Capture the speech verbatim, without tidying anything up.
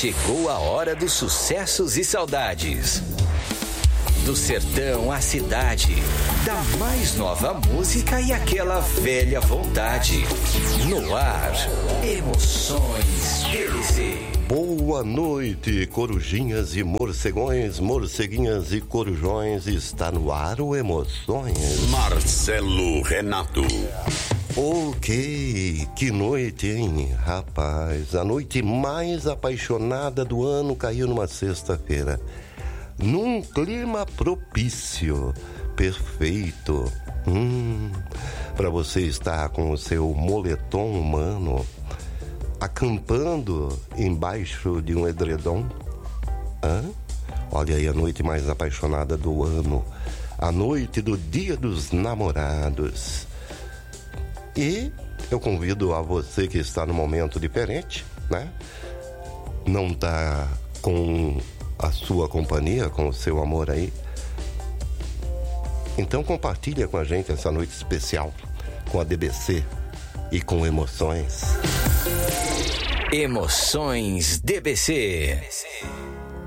Chegou a hora dos sucessos e saudades. Do sertão à cidade, da mais nova música e aquela velha vontade. No ar, Emoções D B C. Boa noite, corujinhas e morcegões, morceguinhas e corujões. Está no ar o Emoções. Marcelo Renato. Ok, que noite, hein, rapaz? A noite mais apaixonada do ano caiu numa sexta-feira. Num clima propício, perfeito. Hum, para você estar com o seu moletom humano, acampando embaixo de um edredom. Hã? Olha aí a noite mais apaixonada do ano. A noite do Dia dos Namorados. E eu convido a você que está num momento diferente, né? Não está com a sua companhia, com o seu amor aí. Então compartilha com a gente essa noite especial com a D B C e com Emoções. Emoções D B C.